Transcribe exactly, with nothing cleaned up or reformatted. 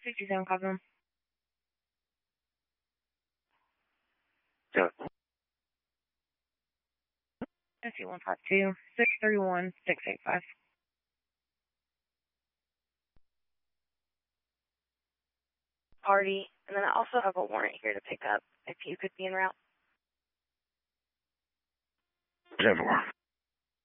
sixty-seven, copy them. Yeah. S U one five two, six three one, six eight five. Party, and then I also have a warrant here to pick up if you could be en route. ten four.